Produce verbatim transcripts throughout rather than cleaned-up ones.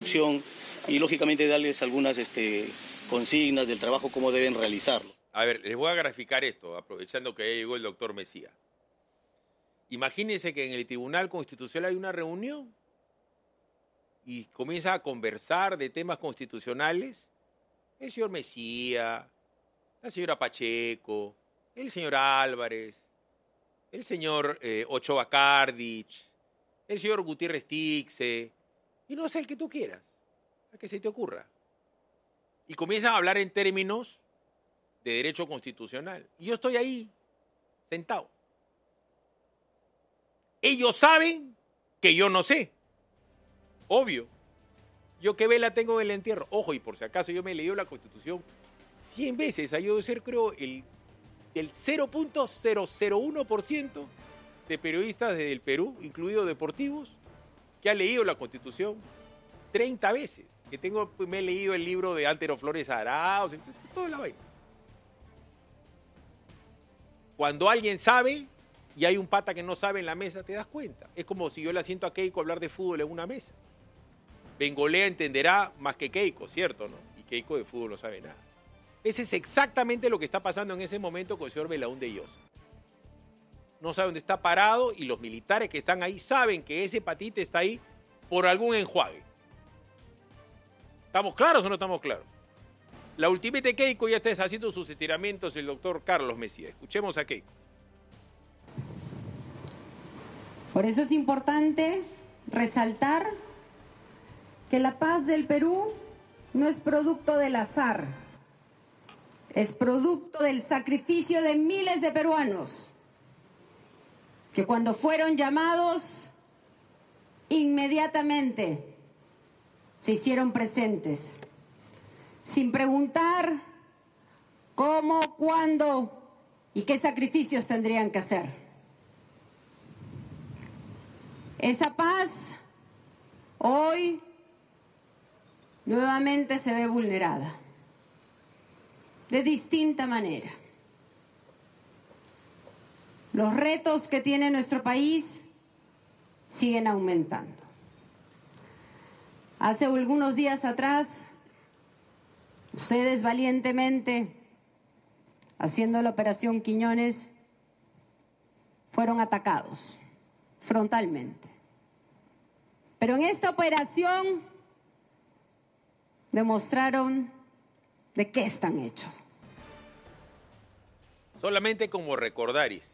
instrucción y lógicamente darles algunas este, consignas del trabajo, cómo deben realizarlo. A ver, les voy a graficar esto, aprovechando que ya llegó el doctor Mesía. Imagínense que en el Tribunal Constitucional hay una reunión y comienza a conversar de temas constitucionales el señor Mesía, la señora Pacheco, el señor Álvarez, el señor eh, Ochoa Cardich, el señor Gutiérrez Tixe, y no sé el que tú quieras, el que se te ocurra. Y comienzan a hablar en términos de derecho constitucional. Y yo estoy ahí, sentado. Ellos saben que yo no sé. Obvio. Yo qué vela tengo en el entierro. Ojo, y por si acaso yo me he leído la Constitución cien veces. Yo debo ser, creo, el, el cero punto cero cero uno por ciento de periodistas del Perú, incluidos deportivos, que ha leído la Constitución treinta veces. Que tengo, me he leído el libro de Antero Flores Arauz, toda la vaina. Cuando alguien sabe y hay un pata que no sabe en la mesa, te das cuenta. Es como si yo le asiento a Keiko a hablar de fútbol en una mesa. Bengolea entenderá más que Keiko, ¿cierto? ¿No? Y Keiko de fútbol no sabe nada. Ese es exactamente lo que está pasando en ese momento con el señor Belaúnde Llosa. No sabe dónde está parado y los militares que están ahí saben que ese patita está ahí por algún enjuague. ¿Estamos claros o no estamos claros? La ultimate Keiko ya está haciendo sus estiramientos el doctor Carlos Mesía. Escuchemos a Keiko. Por eso es importante resaltar que la paz del Perú no es producto del azar, es producto del sacrificio de miles de peruanos que cuando fueron llamados inmediatamente se hicieron presentes, sin preguntar cómo, cuándo y qué sacrificios tendrían que hacer. Esa paz hoy nuevamente se ve vulnerada, de distinta manera. Los retos que tiene nuestro país siguen aumentando. Hace algunos días atrás, ustedes valientemente, haciendo la operación Quiñones, fueron atacados frontalmente. Pero en esta operación demostraron de qué están hechos. Solamente como recordaris,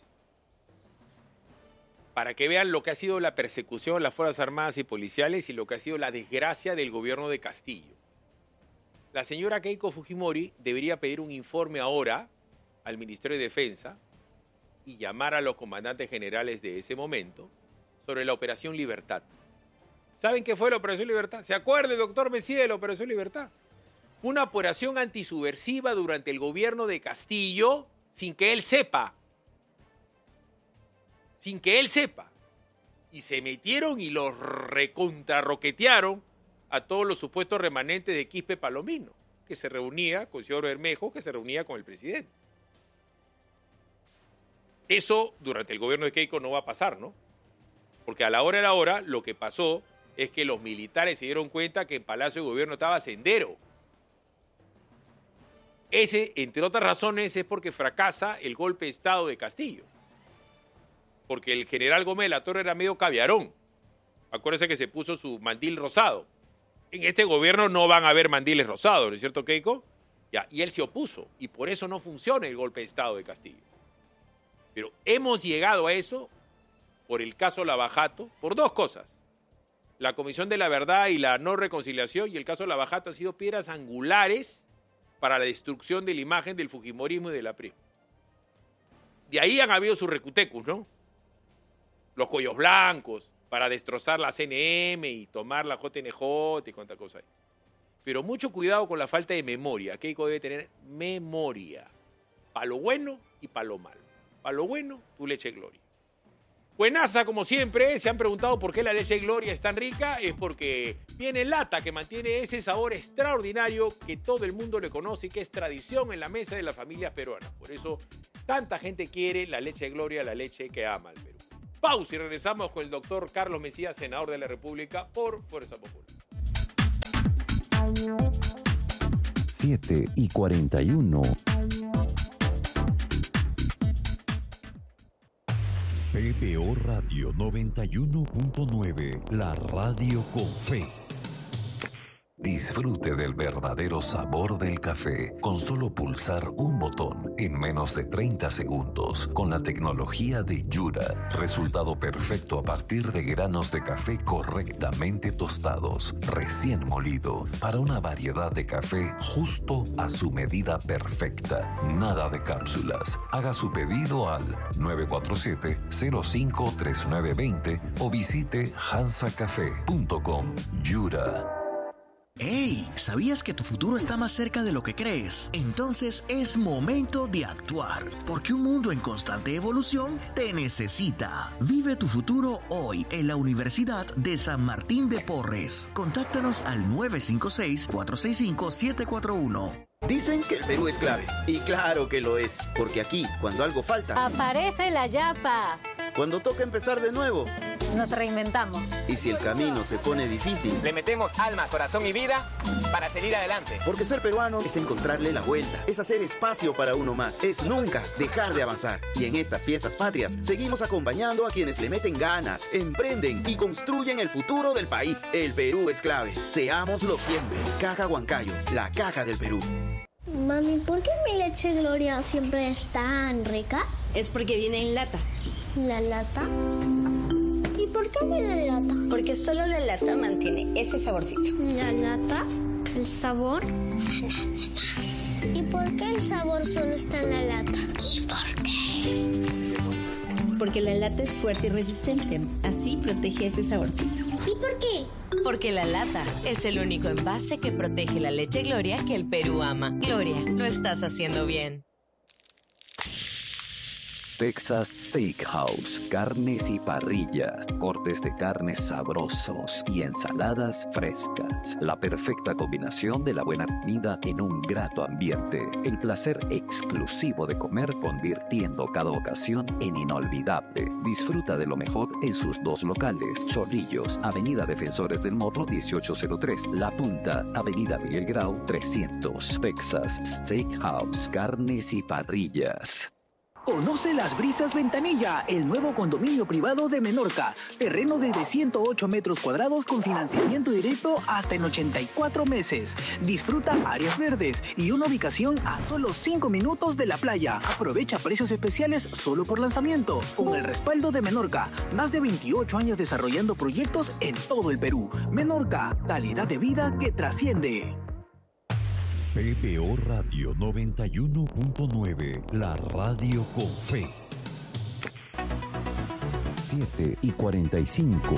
para que vean lo que ha sido la persecución de las Fuerzas Armadas y Policiales y lo que ha sido la desgracia del gobierno de Castillo. La señora Keiko Fujimori debería pedir un informe ahora al Ministerio de Defensa y llamar a los comandantes generales de ese momento sobre la Operación Libertad. ¿Saben qué fue la Operación Libertad? ¿Se acuerda el doctor Mesía de la Operación Libertad? Fue una operación antisubversiva durante el gobierno de Castillo sin que él sepa. Sin que él sepa. Y se metieron y los recontrarroquetearon a todos los supuestos remanentes de Quispe Palomino, que se reunía con el señor Bermejo, que se reunía con el presidente. Eso durante el gobierno de Keiko no va a pasar, ¿no? Porque a la hora de la hora lo que pasó es que los militares se dieron cuenta que el Palacio de Gobierno estaba sendero. Ese, entre otras razones, es porque fracasa el golpe de Estado de Castillo. Porque el general Gómez de la Torre era medio caviarón. Acuérdense que se puso su mandil rosado. En este gobierno no van a haber mandiles rosados, ¿no es cierto, Keiko? Ya, y él se opuso, y por eso no funciona el golpe de Estado de Castillo. Pero hemos llegado a eso por el caso Lavajato, por dos cosas. La Comisión de la Verdad y la no reconciliación y el caso Lavajato han sido piedras angulares para la destrucción de la imagen del fujimorismo y de la P R I. De ahí han habido sus recutecus, ¿no? Los cuellos blancos para destrozar la C N M y tomar la J N J y cuánta cosa hay. Pero mucho cuidado con la falta de memoria. Keiko debe tener memoria. Para lo bueno y para lo malo. Para lo bueno, tu leche Gloria. Buenaza, como siempre. Se han preguntado por qué la leche Gloria es tan rica. Es porque viene en lata, que mantiene ese sabor extraordinario que todo el mundo le conoce y que es tradición en la mesa de las familias peruanas. Por eso tanta gente quiere la leche Gloria, la leche que ama al Perú. Pausa y regresamos con el doctor Carlos Mesía, senador de la República por Fuerza Popular. siete y cuarenta y uno. P B O Radio noventa y uno punto nueve, la radio con fe. Disfrute del verdadero sabor del café con solo pulsar un botón en menos de treinta segundos con la tecnología de Yura. Resultado perfecto a partir de granos de café correctamente tostados, recién molido, para una variedad de café justo a su medida perfecta. Nada de cápsulas. Haga su pedido al nueve cuatro siete, cero cinco tres nueve dos cero o visite hansa café punto com. Yura. ¡Hey! ¿Sabías que tu futuro está más cerca de lo que crees? Entonces es momento de actuar, porque un mundo en constante evolución te necesita. Vive tu futuro hoy en la Universidad de San Martín de Porres. Contáctanos al nueve cinco seis, cuatro seis cinco, siete cuatro uno. Dicen que el Perú es clave, y claro que lo es, porque aquí, cuando algo falta, aparece la yapa. Cuando toca empezar de nuevo, nos reinventamos. Y si el camino se pone difícil, le metemos alma, corazón y vida para salir adelante. Porque ser peruano es encontrarle la vuelta, es hacer espacio para uno más, es nunca dejar de avanzar. Y en estas fiestas patrias, seguimos acompañando a quienes le meten ganas, emprenden y construyen el futuro del país. El Perú es clave, seámoslo siempre. Caja Huancayo, la caja del Perú. Mami, ¿por qué mi leche Gloria siempre es tan rica? Es porque viene en lata. ¿La lata? ¿Y por qué viene en lata? Porque solo la lata mantiene ese saborcito. ¿La lata? ¿El sabor? ¿Y por qué el sabor solo está en la lata? ¿Y por qué? Porque la lata es fuerte y resistente. Así protege ese saborcito. ¿Y por qué? Porque la lata es el único envase que protege la leche Gloria que el Perú ama. Gloria, lo estás haciendo bien. Texas Steakhouse, carnes y parrillas, cortes de carnes sabrosos y ensaladas frescas. La perfecta combinación de la buena comida en un grato ambiente. El placer exclusivo de comer convirtiendo cada ocasión en inolvidable. Disfruta de lo mejor en sus dos locales. Chorrillos, Avenida Defensores del Morro dieciocho cero tres. La Punta, Avenida Miguel Grau trescientos. Texas Steakhouse, carnes y parrillas. Conoce Las Brisas Ventanilla, el nuevo condominio privado de Menorca. Terreno desde ciento ocho metros cuadrados con financiamiento directo hasta en ochenta y cuatro meses. Disfruta áreas verdes y una ubicación a solo cinco minutos de la playa. Aprovecha precios especiales solo por lanzamiento. Con el respaldo de Menorca, más de veintiocho años desarrollando proyectos en todo el Perú. Menorca, calidad de vida que trasciende. P B O Radio noventa y uno punto nueve, la radio con fe. siete y cuarenta y cinco.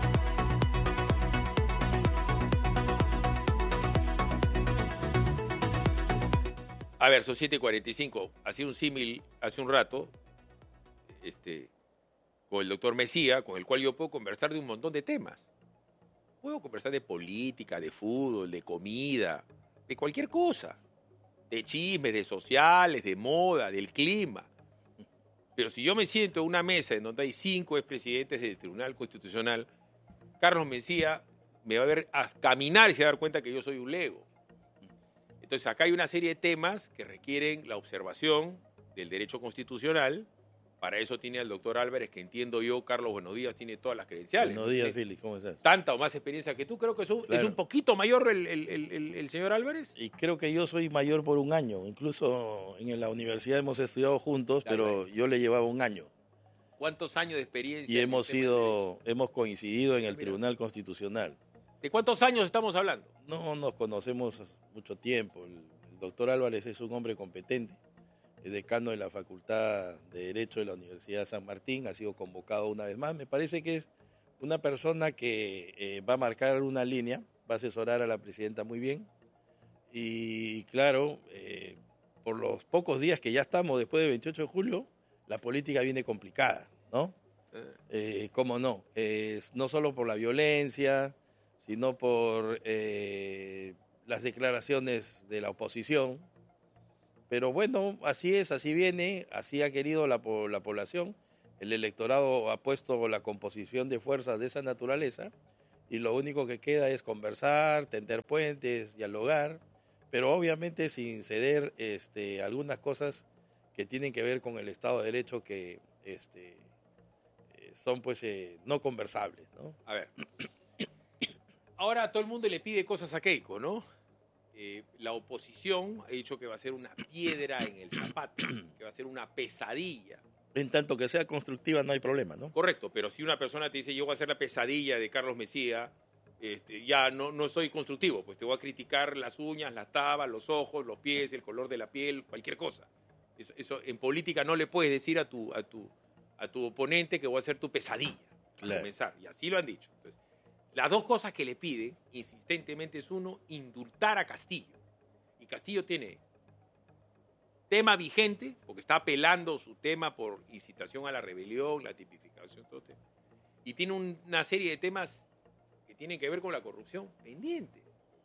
A ver, son siete y cuarenta y cinco. Hacía un símil hace un rato este, con el doctor Mesía, con el cual yo puedo conversar de un montón de temas. Puedo conversar de política, de fútbol, de comida, de cualquier cosa, de chismes, de sociales, de moda, del clima. Pero si yo me siento en una mesa en donde hay cinco expresidentes del Tribunal Constitucional, Carlos Mencía me va a ver a caminar y se va a dar cuenta que yo soy un lego. Entonces acá hay una serie de temas que requieren la observación del derecho constitucional. Para eso tiene al doctor Álvarez, que entiendo yo, Carlos, buenos días, tiene todas las credenciales. Buenos días, Félix, ¿cómo estás? Tanta o más experiencia que tú, creo que es un, claro. es un poquito mayor el, el, el, el señor Álvarez. Y creo que yo soy mayor por un año, incluso en la universidad hemos estudiado juntos, claro, pero yo le llevaba un año. ¿Cuántos años de experiencia? Y hemos sido, hemos coincidido en el Tribunal Constitucional. ¿De cuántos años estamos hablando? No nos conocemos mucho tiempo. El, el doctor Álvarez es un hombre competente. Es decano de la Facultad de Derecho de la Universidad de San Martín, ha sido convocado una vez más. Me parece que es una persona que eh, va a marcar una línea, va a asesorar a la presidenta muy bien. Y claro, eh, por los pocos días que ya estamos después del veintiocho de julio, la política viene complicada, ¿no? Eh, ¿Cómo no? Eh, no solo por la violencia, sino por eh, las declaraciones de la oposición. Pero bueno, así es, así viene, así ha querido la, la población. El electorado ha puesto la composición de fuerzas de esa naturaleza y lo único que queda es conversar, tender puentes, dialogar, pero obviamente sin ceder este, algunas cosas que tienen que ver con el Estado de Derecho que este, eh, son pues eh, no conversables, ¿no? A ver, ahora todo el mundo le pide cosas a Keiko, ¿no? Eh, la oposición ha dicho que va a ser una piedra en el zapato, que va a ser una pesadilla. En tanto que sea constructiva no hay problema, ¿no? Correcto, pero si una persona te dice yo voy a hacer la pesadilla de Carlos Messía, este, ya no, no soy constructivo, pues te voy a criticar las uñas, las tabas, los ojos, los pies, el color de la piel, cualquier cosa. Eso, eso en política no le puedes decir a tu, a tu, a tu oponente que voy a hacer tu pesadilla, para Claro. comenzar, y así lo han dicho. Entonces, las dos cosas que le piden insistentemente es uno, indultar a Castillo. Y Castillo tiene tema vigente, porque está apelando su tema por incitación a la rebelión, la tipificación, todo este, y tiene un- una serie de temas que tienen que ver con la corrupción pendientes.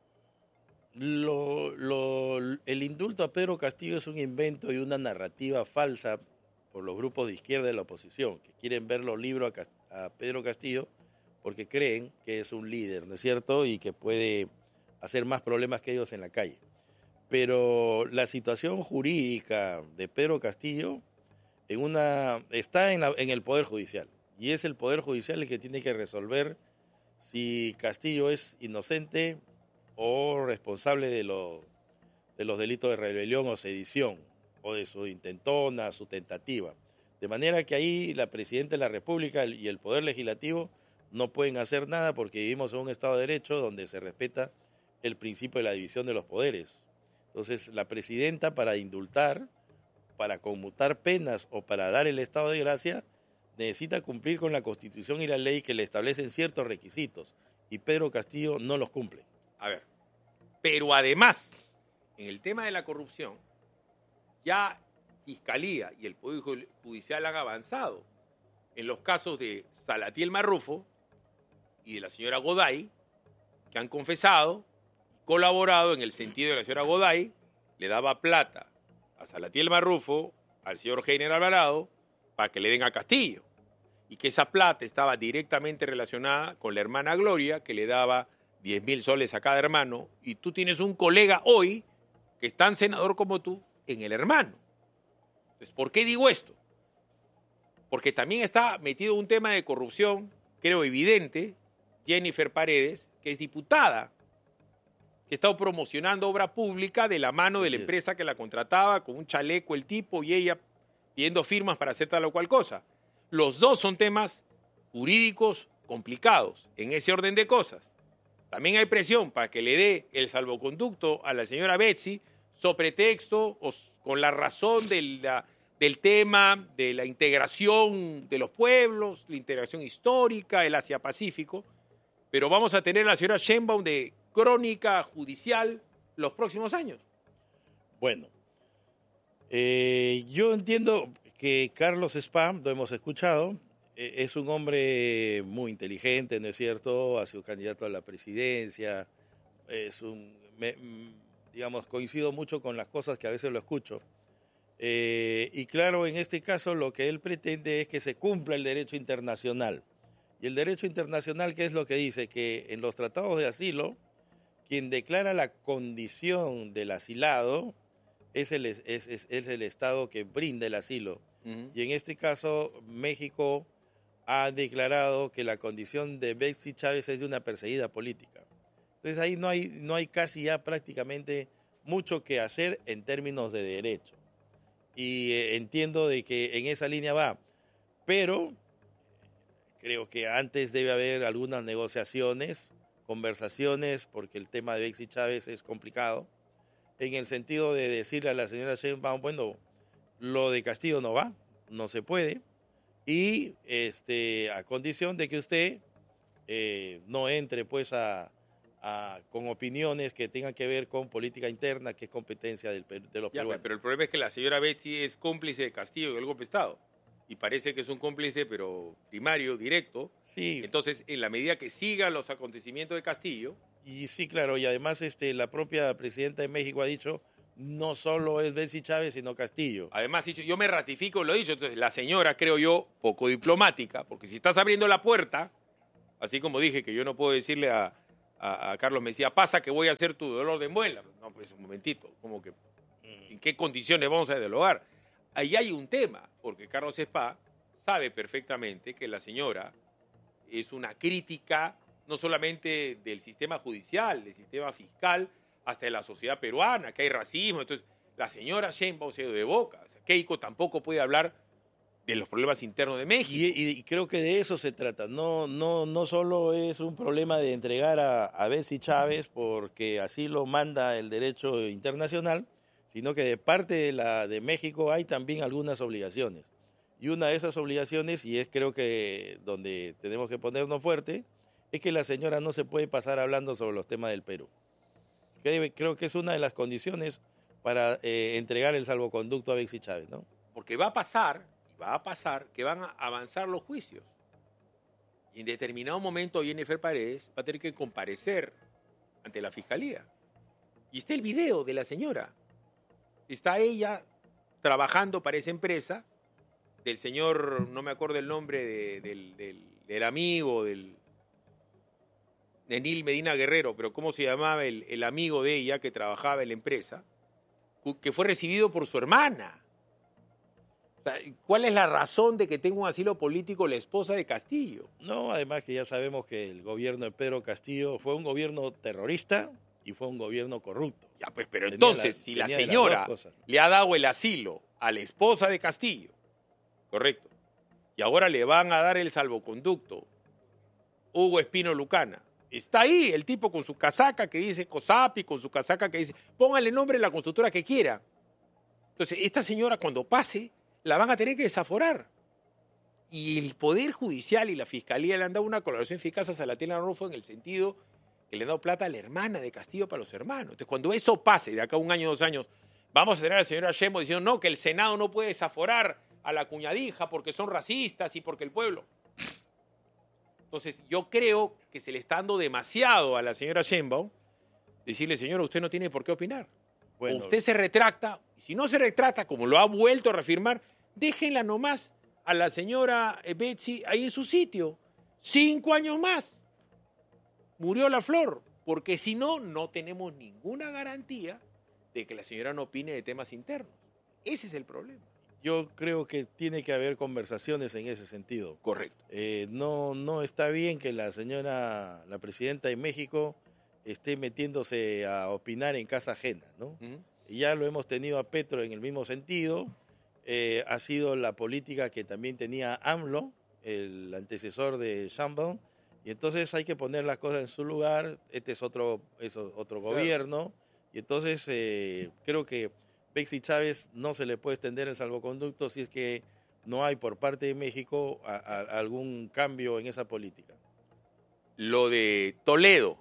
Lo, lo, el indulto a Pedro Castillo es un invento y una narrativa falsa por los grupos de izquierda de la oposición, que quieren verlo libre a, Cas- a Pedro Castillo porque creen que es un líder, ¿no es cierto? Y que puede hacer más problemas que ellos en la calle. Pero la situación jurídica de Pedro Castillo en una, está en, la- en el Poder Judicial. Y es el Poder Judicial el que tiene que resolver si Castillo es inocente o responsable de, lo, de los delitos de rebelión o sedición, o de su intentona, su tentativa. De manera que ahí la Presidenta de la República y el Poder Legislativo no pueden hacer nada porque vivimos en un Estado de Derecho donde se respeta el principio de la división de los poderes. Entonces, la Presidenta, para indultar, para conmutar penas o para dar el estado de gracia, necesita cumplir con la Constitución y la ley que le establecen ciertos requisitos. Y Pedro Castillo no los cumple. A ver, pero además, en el tema de la corrupción, ya Fiscalía y el Poder Ju- Judicial han avanzado en los casos de Salatiel Marrufo y de la señora Goday, que han confesado y colaborado en el sentido de la señora Goday, le daba plata a Salatiel Marrufo, al señor Heiner Alvarado, para que le den a Castillo. Y que esa plata estaba directamente relacionada con la hermana Gloria, que le daba diez mil soles a cada hermano, y tú tienes un colega hoy que es tan senador como tú en el hermano. Entonces, ¿por qué digo esto? Porque también está metido un tema de corrupción, creo evidente, Jennifer Paredes, que es diputada, que ha estado promocionando obra pública de la mano de la empresa que la contrataba, con un chaleco el tipo y ella pidiendo firmas para hacer tal o cual cosa. Los dos son temas jurídicos complicados, en ese orden de cosas. También hay presión para que le dé el salvoconducto a la señora Betsy, sobre texto o con la razón de la, del tema de la integración de los pueblos, la integración histórica, el Asia-Pacífico. Pero vamos a tener a la señora Sheinbaum de crónica judicial los próximos años. Bueno, eh, yo entiendo que Carlos Spam, lo hemos escuchado, eh, es un hombre muy inteligente, ¿no es cierto? Ha sido candidato a la presidencia, es un, me, digamos, coincido mucho con las cosas que a veces lo escucho. Eh, y claro, en este caso lo que él pretende es que se cumpla el derecho internacional. Y el derecho internacional, ¿qué es lo que dice? Que en los tratados de asilo, quien declara la condición del asilado es el, es, es, es el Estado que brinda el asilo. Uh-huh. Y en este caso, México ha declarado que la condición de Betsy Chávez es de una perseguida política. Entonces ahí no hay, no hay casi ya prácticamente mucho que hacer en términos de derecho. Y eh, entiendo de que en esa línea va, pero creo que antes debe haber algunas negociaciones, conversaciones, porque el tema de Betsy Chávez es complicado, en el sentido de decirle a la señora Sheinbaum, bueno, lo de Castillo no va, no se puede, y este a condición de que usted eh, no entre pues a, a, con opiniones que tengan que ver con política interna, que es competencia del, de los ya, peruanos. Pero el problema es que la señora Betsy es cómplice de Castillo y del golpe de Estado. Y parece que es un cómplice, pero primario, directo. Sí. Entonces, en la medida que sigan los acontecimientos de Castillo... Y sí, claro, y además este, la propia presidenta de México ha dicho, no solo es Betsy Chávez, sino Castillo. Además, yo me ratifico, lo he dicho, entonces la señora, creo yo, poco diplomática, porque si estás abriendo la puerta Así como dije que yo no puedo decirle a, a, a Carlos Mesía, pasa que voy a hacer tu dolor de muela. No, pues un momentito, como que, ¿en qué condiciones vamos a dialogar? Ahí hay un tema, porque Carlos Spa sabe perfectamente que la señora es una crítica no solamente del sistema judicial, del sistema fiscal, hasta de la sociedad peruana, que hay racismo. Entonces, la señora Sheinbaum se dio de boca. O sea, Keiko tampoco puede hablar de los problemas internos de México. Y, y, y creo que de eso se trata. No, no, no solo es un problema de entregar a, a Betsy Chávez porque así lo manda el derecho internacional, sino que de parte de, la, de México hay también algunas obligaciones. Y una de esas obligaciones, y es creo que donde tenemos que ponernos fuerte, es que la señora no se puede pasar hablando sobre los temas del Perú. Creo que es una de las condiciones para eh, entregar el salvoconducto a Betsy Chávez, ¿no? Porque va a pasar, y va a pasar, que van a avanzar los juicios. Y en determinado momento Jennifer Paredes va a tener que comparecer ante la fiscalía. Y está el video de la señora. Está ella trabajando para esa empresa, del señor, no me acuerdo el nombre, de, del, del, del amigo, del... de Nil Medina Guerrero, pero ¿cómo se llamaba el, el amigo de ella que trabajaba en la empresa? Que fue recibido por su hermana. O sea, ¿cuál es la razón de que tenga un asilo político la esposa de Castillo? No, además que ya sabemos que el gobierno de Pedro Castillo fue un gobierno terrorista y fue un gobierno corrupto. Ya, pues, pero entonces, la, si la señora cosas, ¿no? le ha dado el asilo a la esposa de Castillo, correcto, y ahora le van a dar el salvoconducto Hugo Espino Lucana, está ahí el tipo con su casaca que dice COSAPI, con su casaca que dice, póngale nombre a la constructora que quiera. Entonces, esta señora cuando pase, la van a tener que desaforar. Y el Poder Judicial y la Fiscalía le han dado una colaboración eficaz a Salatiel Rufo en el sentido que le han dado plata a la hermana de Castillo para los hermanos. Entonces, cuando eso pase, de acá a un año, dos años, vamos a tener a la señora Sheinbaum diciendo, no, que el Senado no puede desaforar a la cuñadija porque son racistas y porque el pueblo... Entonces, yo creo que se le está dando demasiado a la señora Sheinbaum decirle, señora, usted no tiene por qué opinar. Bueno, o usted se retracta, y si no se retracta, como lo ha vuelto a reafirmar, déjenla nomás a la señora Betsy ahí en su sitio. Cinco años más. Murió la flor, porque si no, no tenemos ninguna garantía de que la señora no opine de temas internos. Ese es el problema. Yo creo que tiene que haber conversaciones en ese sentido. Correcto. Eh, no, no está bien que la señora, la presidenta de México, esté metiéndose a opinar en casa ajena, ¿no? Uh-huh. Y ya lo hemos tenido a Petro en el mismo sentido. Eh, ha sido la política que también tenía AMLO, el antecesor de Sheinbaum, y entonces hay que poner las cosas en su lugar. Este es otro, es otro gobierno, claro. Y entonces eh, creo que Betsy Chávez no se le puede extender el salvoconducto si es que no hay por parte de México a, a, algún cambio en esa política. Lo de Toledo,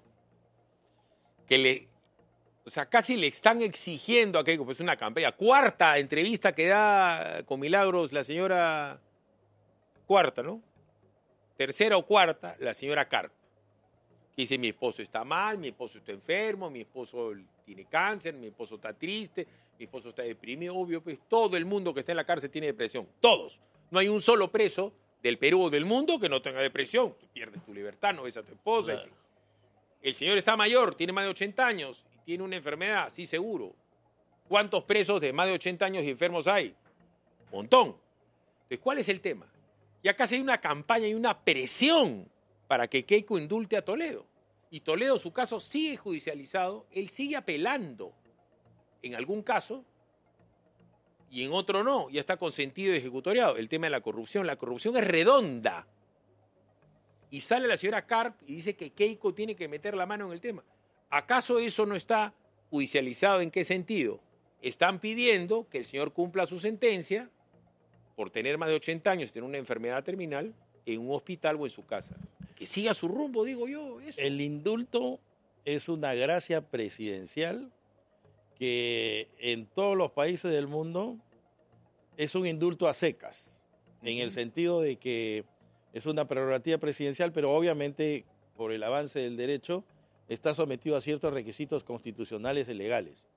que le, o sea, casi le están exigiendo a Keiko, pues una campaña, cuarta entrevista que da con Milagros la señora, cuarta, ¿no? Tercera o cuarta, la señora Carp, que dice, mi esposo está mal, mi esposo está enfermo, mi esposo tiene cáncer, mi esposo está triste, mi esposo está deprimido, obvio, pues todo el mundo que está en la cárcel tiene depresión, todos. No hay un solo preso del Perú o del mundo que no tenga depresión. Tú pierdes tu libertad, no ves a tu esposa, claro. En fin. El señor está mayor, tiene más de ochenta años y tiene una enfermedad, sí, seguro. ¿Cuántos presos de más de ochenta años y enfermos hay? Montón. Entonces, ¿cuál es el tema? Y acá hay una campaña y una presión para que Keiko indulte a Toledo. Y Toledo, su caso sigue judicializado, él sigue apelando en algún caso y en otro no, ya está consentido y ejecutoriado. El tema de la corrupción, la corrupción es redonda. Y sale la señora Carp y dice que Keiko tiene que meter la mano en el tema. ¿Acaso eso no está judicializado? ¿En qué sentido? Están pidiendo que el señor cumpla su sentencia por tener más de ochenta años y tener una enfermedad terminal en un hospital o en su casa. Que siga su rumbo, digo yo. Eso. El indulto es una gracia presidencial que en todos los países del mundo es un indulto a secas, uh-huh. En el sentido de que es una prerrogativa presidencial, pero obviamente por el avance del derecho está sometido a ciertos requisitos constitucionales y legales.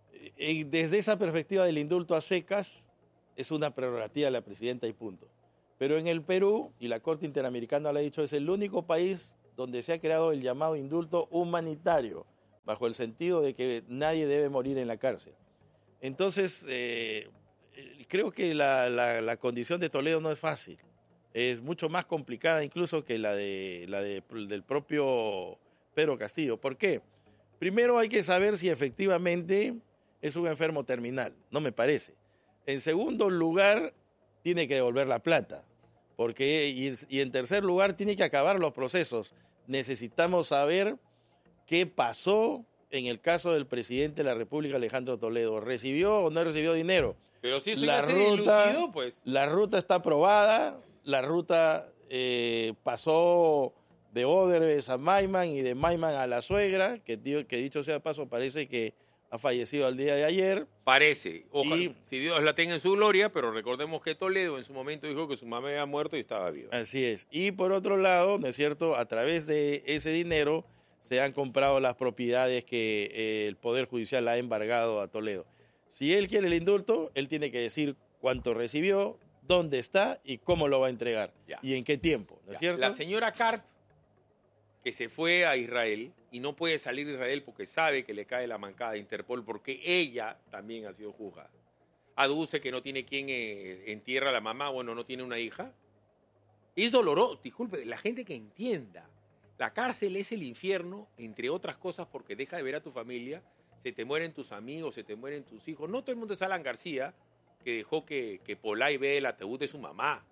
Desde esa perspectiva del indulto a secas es una prerrogativa de la presidenta y punto. Pero en el Perú, y la Corte Interamericana lo ha dicho, es el único país donde se ha creado el llamado indulto humanitario, bajo el sentido de que nadie debe morir en la cárcel. Entonces, eh, creo que la, la, la condición de Toledo no es fácil. Es mucho más complicada incluso que la, de, la de, del propio Pedro Castillo. ¿Por qué? Primero hay que saber si efectivamente es un enfermo terminal. No me parece. En segundo lugar, tiene que devolver la plata. Porque, y, y en tercer lugar, tiene que acabar los procesos. Necesitamos saber qué pasó en el caso del presidente de la República, Alejandro Toledo. ¿Recibió o no recibió dinero? Pero si eso la ya se ruta, dilucidó, pues. La ruta está aprobada, la ruta eh, pasó de Odebrecht a Maiman y de Maiman a la suegra, que, que dicho sea de paso parece que ha fallecido al día de ayer. Parece. Ojalá, y, si Dios la tenga en su gloria, pero recordemos que Toledo en su momento dijo que su mamá había muerto y estaba viva. Así es. Y por otro lado, ¿no es cierto?, a través de ese dinero se han comprado las propiedades que eh, el Poder Judicial ha embargado a Toledo. Si él quiere el indulto, él tiene que decir cuánto recibió, dónde está y cómo lo va a entregar. Ya. Y en qué tiempo, ¿no es ya. cierto? La señora Karp, que se fue a Israel y no puede salir de Israel porque sabe que le cae la mancada de Interpol porque ella también ha sido juzgada. Aduce que no tiene quien eh, entierra a la mamá, bueno, no tiene una hija. Es doloroso, disculpe, la gente que entienda. La cárcel es el infierno, entre otras cosas, porque deja de ver a tu familia, se te mueren tus amigos, se te mueren tus hijos. No todo el mundo es Alan García, que dejó que, que Polay vea el ataúd de su mamá.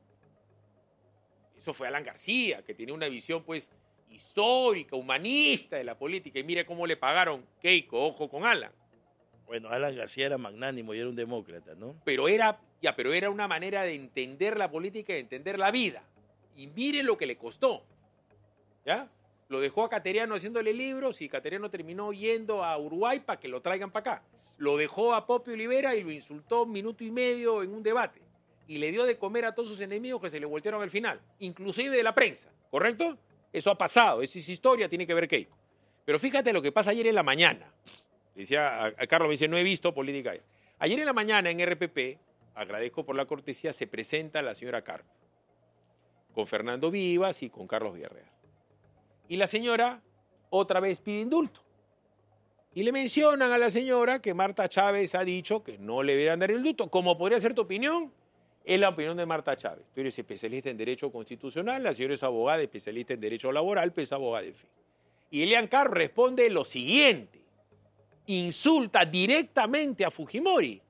Eso fue Alan García, que tenía una visión, pues, histórica, humanista de la política. Y mire cómo le pagaron Keiko, ojo con Alan. Bueno, Alan García era magnánimo y era un demócrata, ¿no? Pero era, ya, pero era una manera de entender la política y de entender la vida. Y mire lo que le costó, ¿ya? Lo dejó a Cateriano haciéndole libros y Cateriano terminó yendo a Uruguay para que lo traigan para acá. Lo dejó a Popio Olivera y lo insultó un minuto y medio en un debate. Y le dio de comer a todos sus enemigos que se le voltearon al final, inclusive de la prensa, ¿correcto? Eso ha pasado, eso es historia, tiene que ver Keiko. Pero fíjate lo que pasa ayer en la mañana. Decía, a, a Carlos me dice, no he visto política ayer. Ayer en la mañana en R P P, agradezco por la cortesía, se presenta la señora Karp, con Fernando Vivas y con Carlos Villarreal. Y la señora otra vez pide indulto. Y le mencionan a la señora que Marta Chávez ha dicho que no le deberían dar indulto. ¿Cómo podría ser tu opinión? Es la opinión de Marta Chávez. Tú eres especialista en Derecho Constitucional, la señora es abogada, especialista en Derecho Laboral, pero es abogada de fin. Y Elian Karp responde lo siguiente. Insulta directamente a Fujimori.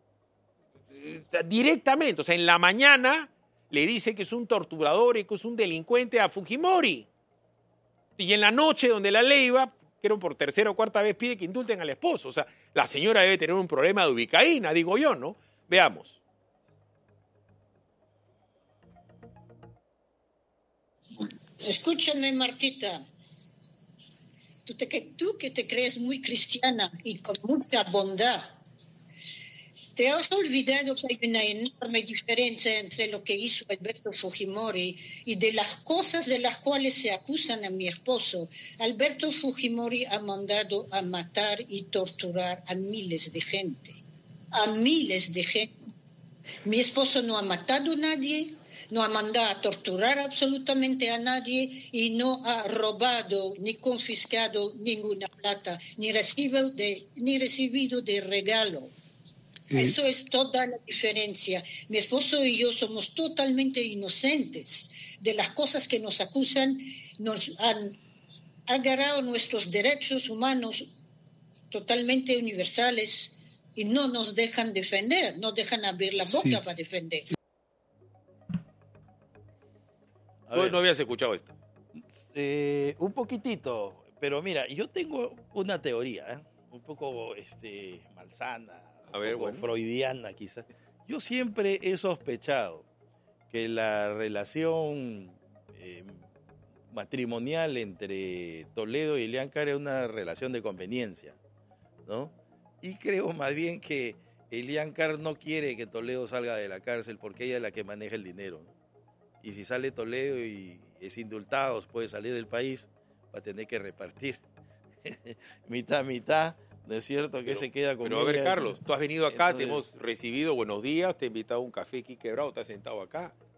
Directamente. O sea, en la mañana le dice que es un torturador y que es un delincuente a Fujimori. Y en la noche, donde la ley va, creo por tercera o cuarta vez, pide que indulten al esposo. O sea, la señora debe tener un problema de ubicaína, digo yo, ¿no? Veamos. Escúchame, Martita. Tú, te, tú que te crees muy cristiana y con mucha bondad, te has olvidado que hay una enorme diferencia entre lo que hizo Alberto Fujimori y de las cosas de las cuales se acusan a mi esposo. Alberto Fujimori ha mandado a matar y torturar a miles de gente. A miles de gente. Mi esposo no ha matado a nadie, no ha mandado a torturar absolutamente a nadie y no ha robado ni confiscado ninguna plata, ni recibido de, ni recibido de regalo. Eso es toda la diferencia. Mi esposo y yo somos totalmente inocentes de las cosas que nos acusan. Nos han agarrado nuestros derechos humanos totalmente universales y no nos dejan defender, no dejan abrir la boca sí. para defender. Tú no habías escuchado esto. Eh, un poquitito, pero mira, yo tengo una teoría, ¿eh? un poco este, malsana. A ver, bueno. freudiana quizás. Yo siempre he sospechado que la relación eh, matrimonial entre Toledo y Elian Karp es una relación de conveniencia, ¿no? Y creo más bien que Elian Karp no quiere que Toledo salga de la cárcel porque ella es la que maneja el dinero, ¿no? Y si sale Toledo y es indultado, puede salir del país, va a tener que repartir mitad, mitad. ¿No es cierto que pero, se queda con Pero a ver, ella? Carlos, tú has venido acá, Entonces, te hemos recibido, buenos días, te he invitado a un café aquí quebrado, te has sentado acá.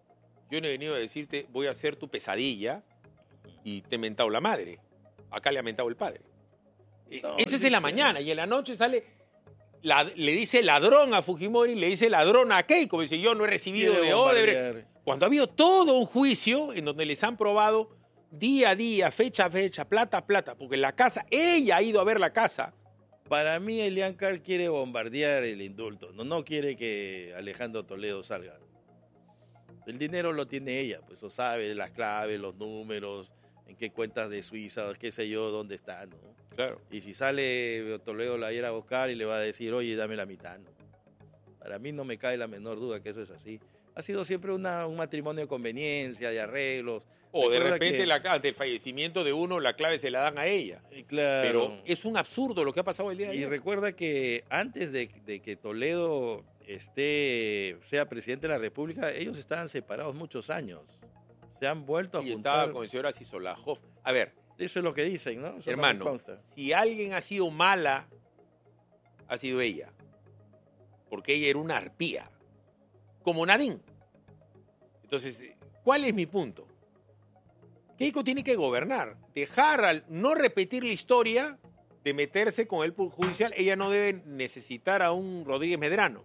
Yo no he venido a decirte, voy a hacer tu pesadilla y te he mentado la madre. Acá le ha mentado el padre. No, Ese es en la mañana y en la noche sale, la, le dice ladrón a Fujimori, le dice ladrón a Keiko, dice yo no he recibido de Odebrecht. Cuando ha habido todo un juicio en donde les han probado día a día, fecha a fecha, plata a plata, porque la casa, ella ha ido a ver la casa. Para mí, Elian Carr quiere bombardear el indulto, no, no quiere que Alejandro Toledo salga. El dinero lo tiene ella, pues eso sabe, las claves, los números, en qué cuentas de Suiza, qué sé yo, dónde está, ¿no? Claro. Y si sale, Toledo la va a ir a buscar y le va a decir, oye, dame la mitad, ¿no? Para mí no me cae la menor duda que eso es así. Ha sido siempre una, un matrimonio de conveniencia, de arreglos. O de Recuerda repente, que... la, ante el fallecimiento de uno, la clave se la dan a ella. Claro. Pero es un absurdo lo que ha pasado el día de Y ayer. recuerda que antes de, de que Toledo esté, sea presidente de la República, ellos estaban separados muchos años. Se han vuelto a y juntar. estaba con el señor Asisolajov. A ver. Eso es lo que dicen, ¿no? Eso hermano, no si alguien ha sido mala, ha sido ella. Porque ella era una arpía. Como Nadine. Entonces, ¿cuál es mi punto? Keiko tiene que gobernar, dejar al no repetir la historia de meterse con el judicial. Ella no debe necesitar a un Rodríguez Medrano.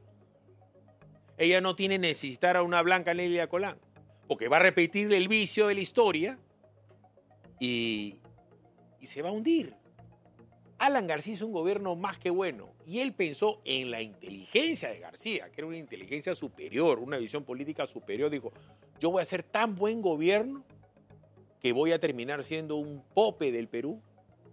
Ella no tiene que necesitar a una Blanca Nelia Colán, porque va a repetir el vicio de la historia y, y se va a hundir. Alan García hizo un gobierno más que bueno y él pensó en la inteligencia de García, que era una inteligencia superior, una visión política superior. Dijo, yo voy a hacer tan buen gobierno que voy a terminar siendo un pope del Perú,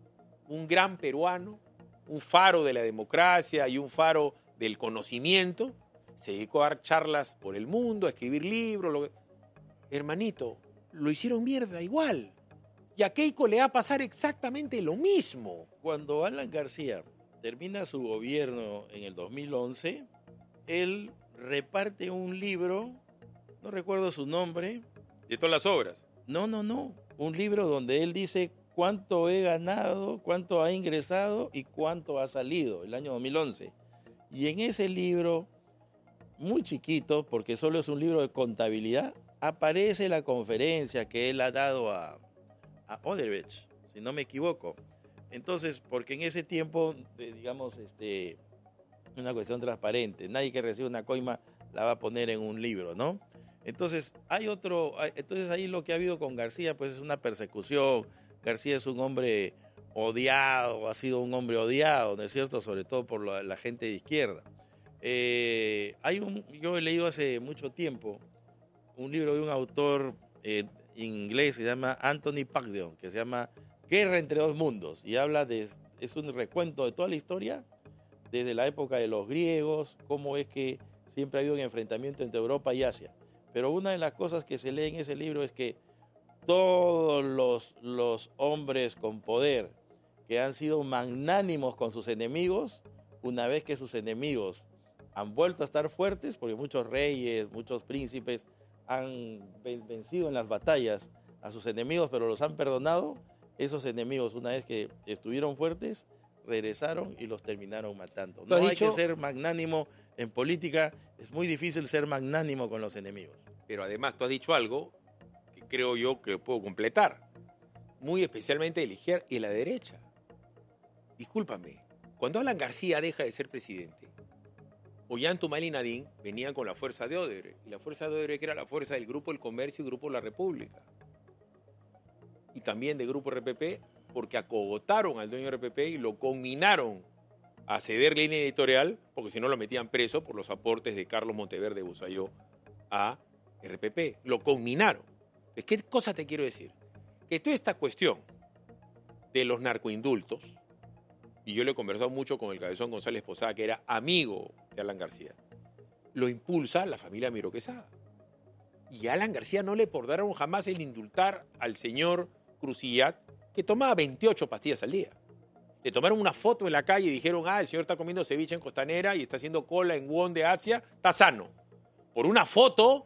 un gran peruano, un faro de la democracia y un faro del conocimiento. Se dedicó a dar charlas por el mundo, a escribir libros. Lo que... Hermanito, lo hicieron mierda igual. Y a Keiko le va a pasar exactamente lo mismo. Cuando Alan García termina su gobierno en el dos mil once, él reparte un libro, no recuerdo su nombre. ¿De todas las obras? No, no, no. Un libro donde él dice cuánto he ganado, cuánto ha ingresado y cuánto ha salido el año dos mil once. Y en ese libro, muy chiquito, porque solo es un libro de contabilidad, aparece la conferencia que él ha dado a, a Odebrecht, si no me equivoco. Entonces, porque en ese tiempo, digamos, este, una cuestión transparente, nadie que reciba una coima la va a poner en un libro, ¿no? Entonces, hay otro, hay, entonces ahí lo que ha habido con García, pues es una persecución. García es un hombre odiado, ha sido un hombre odiado, ¿no es cierto? Sobre todo por la, la gente de izquierda. Eh, hay un, yo he leído hace mucho tiempo un libro de un autor eh, inglés, se llama Anthony Pagdeon, que se llama Guerra entre dos mundos, y habla de, es un recuento de toda la historia, desde la época de los griegos, cómo es que siempre ha habido un enfrentamiento entre Europa y Asia. Pero una de las cosas que se lee en ese libro es que todos los, los hombres con poder que han sido magnánimos con sus enemigos, una vez que sus enemigos han vuelto a estar fuertes, porque muchos reyes, muchos príncipes han vencido en las batallas a sus enemigos, pero los han perdonado, esos enemigos, una vez que estuvieron fuertes, regresaron y los terminaron matando. No hay que ser magnánimo en política, es muy difícil ser magnánimo con los enemigos. Pero además tú has dicho algo que creo yo que puedo completar, muy especialmente de la izquierda y de la derecha. Discúlpame, cuando Alan García deja de ser presidente, Ollanta y Nadine venían con la fuerza de Odebrecht, y la fuerza de Odebrecht era la fuerza del Grupo del Comercio y Grupo La República, y también del Grupo R P P, porque acogotaron al dueño de R P P y lo conminaron a ceder línea editorial, porque si no lo metían preso por los aportes de Carlos Monteverde Busayó a R P P. Lo conminaron. ¿Qué cosa te quiero decir? Que toda esta cuestión de los narcoindultos, y yo le he conversado mucho con el Cabezón González Posada, que era amigo de Alan García, lo impulsa la familia Miro Quesada. Y a Alan García no le portaron jamás el indultar al señor Crucillat, que tomaba veintiocho pastillas al día. Le tomaron una foto en la calle y dijeron, ah, el señor está comiendo ceviche en Costanera y está haciendo cola en Won de Asia, está sano. Por una foto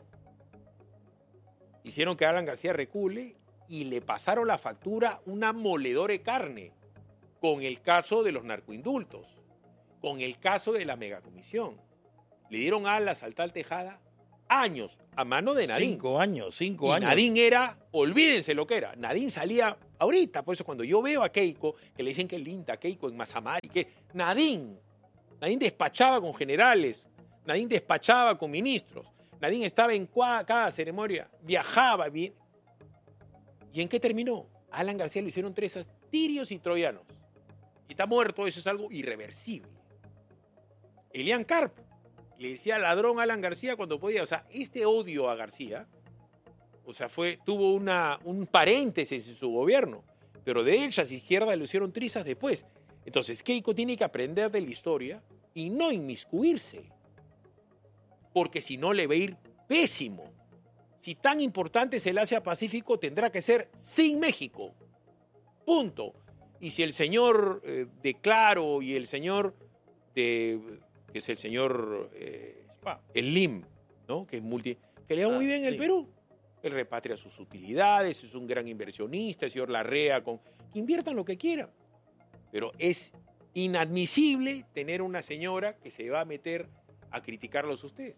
hicieron que Alan García recule y le pasaron la factura una moledora de carne con el caso de los narcoindultos, con el caso de la megacomisión. Le dieron alas al tal Tejada años a mano de Nadine. Cinco años, cinco y años. Nadine era, olvídense lo que era, Nadine salía ahorita, por eso cuando yo veo a Keiko, que le dicen que es linda Keiko en Mazamari, que Nadine, Nadine despachaba con generales, Nadine despachaba con ministros, Nadine estaba en cada ceremonia, viajaba bien. ¿Y en qué terminó? A Alan García le hicieron trizas tirios y troyanos. Y está muerto, eso es algo irreversible. Elian Carp le decía ladrón a Alan García cuando podía. O sea, este odio a García, o sea, fue, tuvo una, un paréntesis en su gobierno. Pero de derechas a izquierda le hicieron trizas después. Entonces, Keiko tiene que aprender de la historia y no inmiscuirse. Porque si no le va a ir pésimo. Si tan importante se le hace a Pacífico, tendrá que ser sin México. Punto. Y si el señor eh, de Claro y el señor de, que es el señor eh, el Lim, ¿no? Que es multi, que le va muy bien el Perú. Él repatria sus utilidades, es un gran inversionista, el señor Larrea, con, que inviertan lo que quieran. Pero es inadmisible tener una señora que se va a meter a criticarlos a ustedes.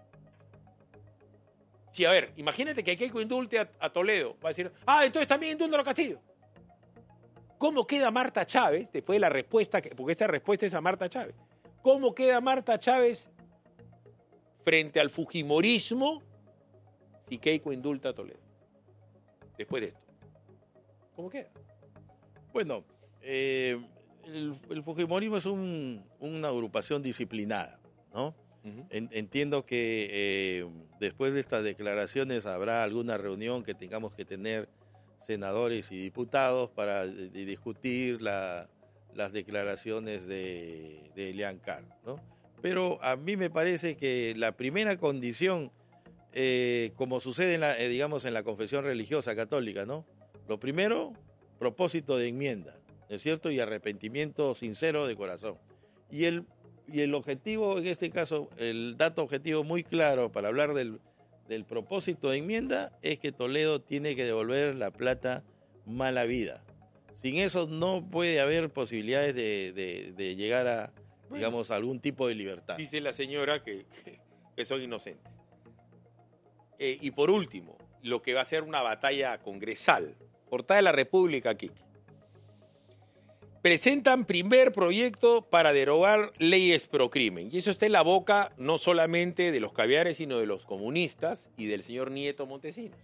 Sí, a ver, imagínate que Keiko indulte a, a Toledo. Va a decir, ah, entonces también indulta a Castillo. ¿Cómo queda Marta Chávez después de la respuesta? Que, porque esa respuesta es a Marta Chávez. ¿Cómo queda Marta Chávez frente al fujimorismo si Keiko indulta a Toledo? Después de esto. ¿Cómo queda? Bueno, eh, el, el fujimorismo es un, una agrupación disciplinada, ¿no? Uh-huh. En, entiendo que eh, después de estas declaraciones habrá alguna reunión que tengamos que tener senadores y diputados para de, de discutir la, las declaraciones de, de Elian Carp, ¿no? Pero a mí me parece que la primera condición, eh, como sucede en la, eh, digamos, en la confesión religiosa católica, ¿no? Lo primero, propósito de enmienda, ¿no es cierto? Y arrepentimiento sincero de corazón. Y el Y el objetivo, en este caso, el dato objetivo muy claro para hablar del, del propósito de enmienda es que Toledo tiene que devolver la plata mal habida. Sin eso no puede haber posibilidades de, de, de llegar a, bueno, digamos, a algún tipo de libertad. Dice la señora que, que, que son inocentes. Eh, y por último, lo que va a ser una batalla congresal. Portada de la República, Kiki. Presentan primer proyecto para derogar leyes pro crimen. Y eso está en la boca no solamente de los caviares, sino de los comunistas y del señor Nieto Montesinos.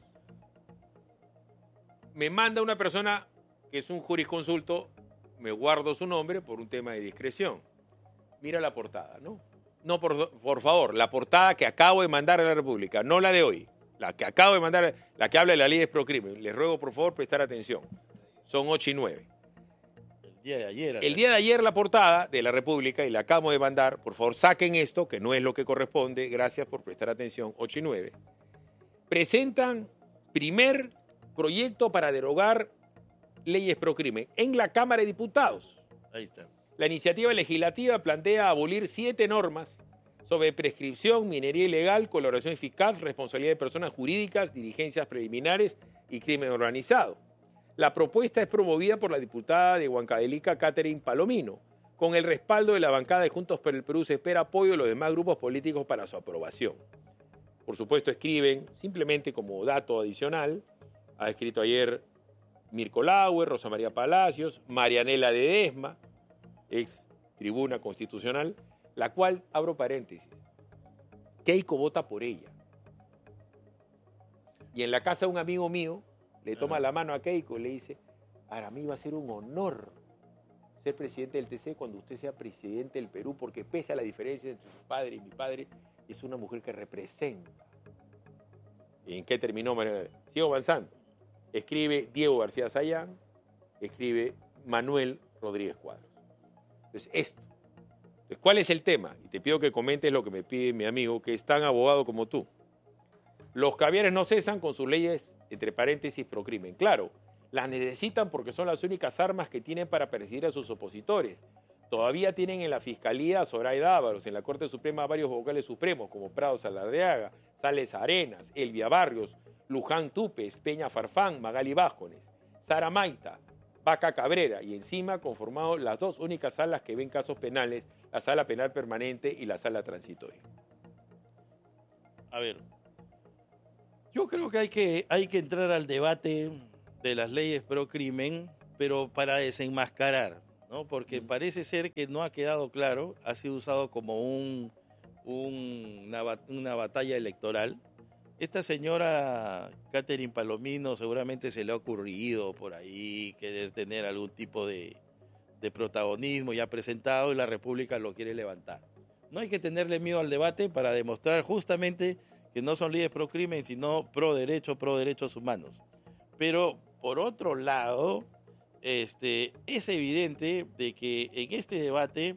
Me manda una persona que es un jurisconsulto, me guardo su nombre por un tema de discreción. Mira la portada, ¿no? No, por, por favor, la portada que acabo de mandar a la República, no la de hoy, la que acabo de mandar, la que habla de las leyes pro crimen. Les ruego, por favor, prestar atención. Son ocho y nueve. Día de ayer, el día de ayer la portada de la República, y la acabo de mandar, por favor saquen esto, que no es lo que corresponde, gracias por prestar atención, ocho y nueve, presentan primer proyecto para derogar leyes pro crimen en la Cámara de Diputados. Ahí está. La iniciativa legislativa plantea abolir siete normas sobre prescripción, minería ilegal, colaboración eficaz, responsabilidad de personas jurídicas, diligencias preliminares y crimen organizado. La propuesta es promovida por la diputada de Huancavelica, Catherine Palomino. Con el respaldo de la bancada de Juntos por el Perú se espera apoyo de los demás grupos políticos para su aprobación. Por supuesto, escriben, simplemente como dato adicional, ha escrito ayer Mirko Lauer, Rosa María Palacios, Marianela Ledesma, ex tribuna constitucional, la cual, abro paréntesis, Keiko vota por ella. Y en la casa de un amigo mío, le toma la mano a Keiko y le dice, para mí va a ser un honor ser presidente del T C cuando usted sea presidente del Perú, porque pese a la diferencia entre su padre y mi padre, es una mujer que representa. ¿Y en qué terminó? Sigo avanzando. Escribe Diego García Sayán, escribe Manuel Rodríguez Cuadros. Entonces, esto. Entonces, ¿cuál es el tema? Y te pido que comentes lo que me pide mi amigo, que es tan abogado como tú. Los caviares no cesan con sus leyes, entre paréntesis, pro crimen. Claro, las necesitan porque son las únicas armas que tienen para perseguir a sus opositores. Todavía tienen en la Fiscalía a Zoraida Ábalos, en la Corte Suprema a varios vocales supremos como Prado Salardeaga, Sales Arenas, Elvia Barrios, Luján Tupes, Peña Farfán, Magali Vázquez, Sara Maita, Vaca Cabrera, y encima conformado las dos únicas salas que ven casos penales, la Sala Penal Permanente y la Sala Transitoria. A ver, Yo creo que hay que, hay que entrar al debate de las leyes pro crimen, pero para desenmascarar, ¿no? Porque parece ser que no ha quedado claro, ha sido usado como un, un, una, una batalla electoral. Esta señora Catherine Palomino seguramente se le ha ocurrido por ahí querer tener algún tipo de, de protagonismo ya presentado y la República lo quiere levantar. No hay que tenerle miedo al debate para demostrar justamente que no son leyes pro crimen, sino pro derecho, pro derechos humanos. Pero por otro lado, este, es evidente de que en este debate